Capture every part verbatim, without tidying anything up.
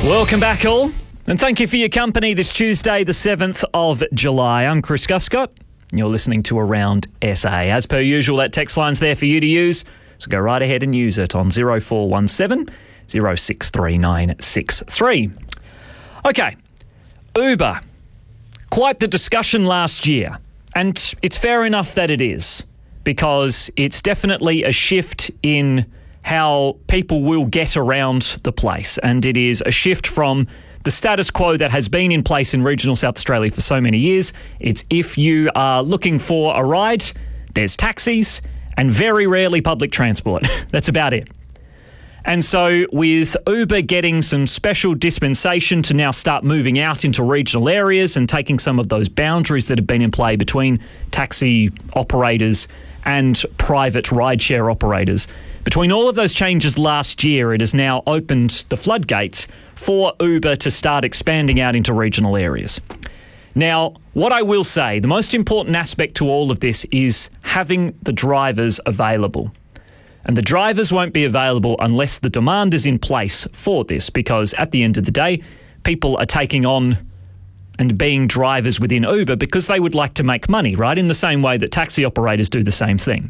Welcome back all, and thank you for your company this Tuesday, the seventh of July. I'm Chris Guscott, and you're listening to Around S A. As per usual, that text line's there for you to use, so go right ahead and use it on zero four one seven, zero six three nine six three. Okay, Uber. Quite the discussion last year, and it's fair enough that it is, because it's definitely a shift in how people will get around the place. And it is a shift from the status quo that has been in place in regional South Australia for so many years. It's if you are looking for a ride, there's taxis and very rarely public transport. That's about it. And so with Uber getting some special dispensation to now start moving out into regional areas and taking some of those boundaries that have been in play between taxi operators and private rideshare operators, between all of those changes last year, it has now opened the floodgates for Uber to start expanding out into regional areas. Now, what I will say, the most important aspect to all of this is having the drivers available. And the drivers won't be available unless the demand is in place for this, because at the end of the day, people are taking on and being drivers within Uber because they would like to make money, right? In the same way that taxi operators do the same thing.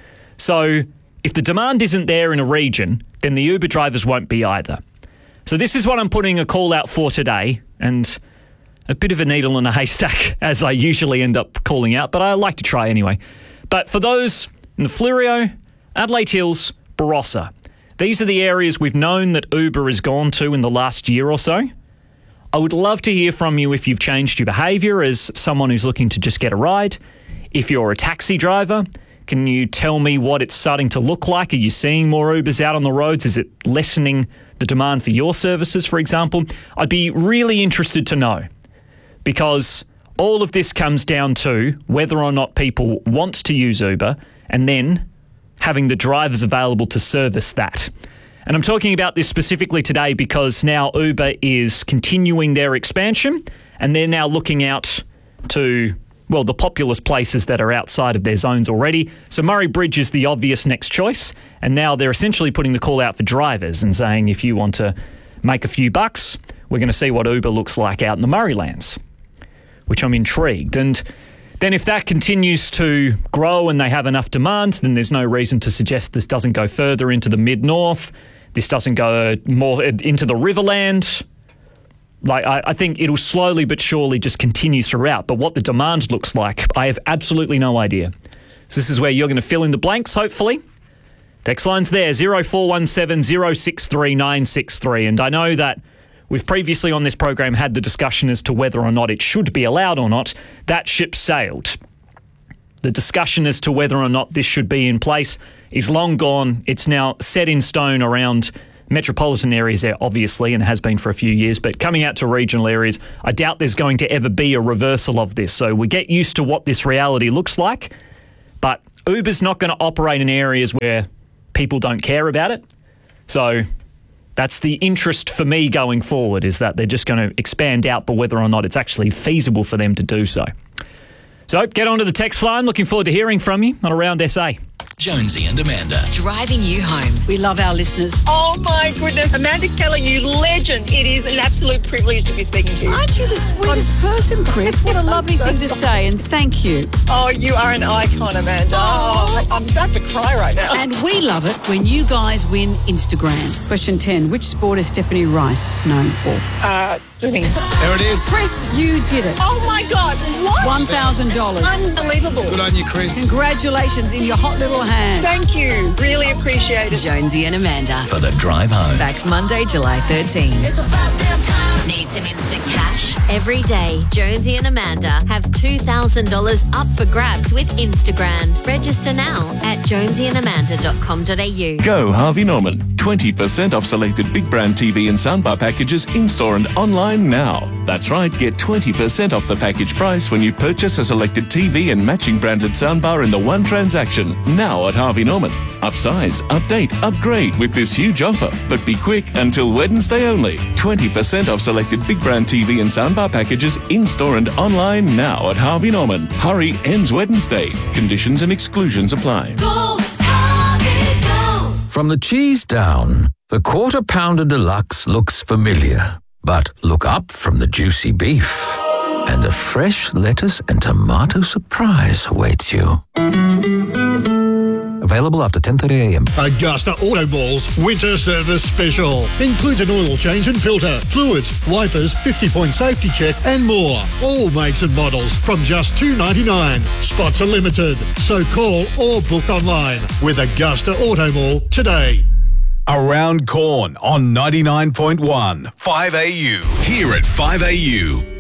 So if the demand isn't there in a region, then the Uber drivers won't be either. So this is what I'm putting a call out for today, and a bit of a needle in a haystack, as I usually end up calling out, but I like to try anyway. But for those in the Fleurieu, Adelaide Hills, Barossa, these are the areas we've known that Uber has gone to in the last year or so. I would love to hear from you if you've changed your behaviour as someone who's looking to just get a ride. If you're a taxi driver, can you tell me what it's starting to look like? Are you seeing more Ubers out on the roads? Is it lessening the demand for your services, for example? I'd be really interested to know, because all of this comes down to whether or not people want to use Uber and then having the drivers available to service that. And I'm talking about this specifically today because now Uber is continuing their expansion and they're now looking out to, well, the populous places that are outside of their zones already. So Murray Bridge is the obvious next choice. And now they're essentially putting the call out for drivers and saying, if you want to make a few bucks, we're going to see what Uber looks like out in the Murraylands, which I'm intrigued. And then if that continues to grow and they have enough demand, then there's no reason to suggest this doesn't go further into the mid-north. This doesn't go more into the Riverland. Like, I, I think it'll slowly but surely just continue throughout. But what the demand looks like, I have absolutely no idea. So this is where you're going to fill in the blanks, hopefully. Text line's there, zero four one seven, zero six three nine six three. And I know that we've previously on this program had the discussion as to whether or not it should be allowed or not. That ship sailed. The discussion as to whether or not this should be in place is long gone. It's now set in stone around metropolitan areas there, obviously, and has been for a few years. But coming out to regional areas, I doubt there's going to ever be a reversal of this. So we get used to what this reality looks like. But Uber's not going to operate in areas where people don't care about it. So that's the interest for me going forward, is that they're just going to expand out, but whether or not it's actually feasible for them to do so. So get onto the text line. Looking forward to hearing from you on Around S A. Jonesy and Amanda. Driving you home. We love our listeners. Oh my goodness. Amanda Keller, you legend. It is an absolute privilege to be speaking to you. Aren't you the sweetest person, Chris? What a lovely thing to say, and thank you. Oh, you are an icon, Amanda. Oh. Oh, I'm about to cry right now. And we love it when you guys win Instagram. Question ten. Which sport is Stephanie Rice known for? Uh, swimming. There it is. Chris, you did it. Oh my God. What? one thousand dollars. Unbelievable. Good on you, Chris. Congratulations in your hot little hand. Thank you. Really appreciate it. Jonesy and Amanda. For the drive home. Back Monday, July thirteenth. Need some instant cash? Every day, Jonesy and Amanda have two thousand dollars up for grabs with Instagram. Register now at jonesy and amanda dot com dot a u. Go Harvey Norman. twenty percent off selected big brand T V and soundbar packages in-store and online now. That's right, get twenty percent off the package price when you purchase a selected T V and matching branded soundbar in the one transaction. Now at Harvey Norman. Upsize, update, upgrade with this huge offer. But be quick, until Wednesday only. twenty percent off selected big brand T V and soundbar packages in-store and online now at Harvey Norman. Hurry, ends Wednesday. Conditions and exclusions apply. Go, Harvey, go. From the cheese down, the Quarter Pounder Deluxe looks familiar. But look up from the juicy beef, and a fresh lettuce and tomato surprise awaits you. Available after ten thirty a m. Augusta Auto Mall's Winter Service Special. Includes an oil change and filter, fluids, wipers, fifty point safety check and more. All makes and models from just two dollars ninety-nine. Spots are limited, so call or book online with Augusta Auto Mall today. Around Corn on ninety-nine point one, five A U. Here at five A U.